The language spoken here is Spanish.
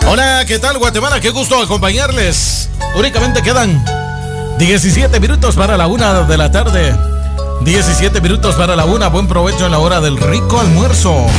Hola, ¿qué tal, Guatemala? Qué gusto acompañarles. Únicamente quedan 17 minutos para la 1 de la tarde. 17 minutos para la 1. Buen provecho en la hora del rico almuerzo.